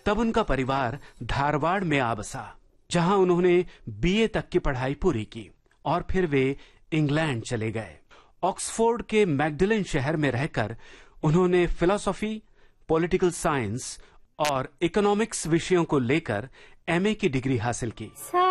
तब उनका परिवार धारवाड़ में आ बसा, जहां उन्होंने बीए तक की पढ़ाई पूरी की और फिर वे इंग्लैंड चले गए। ऑक्सफोर्ड के मैगडिलन शहर में रहकर उन्होंने फिलॉसफी, पॉलिटिकल साइंस और इकोनॉमिक्स विषयों को लेकर एमए की डिग्री हासिल की।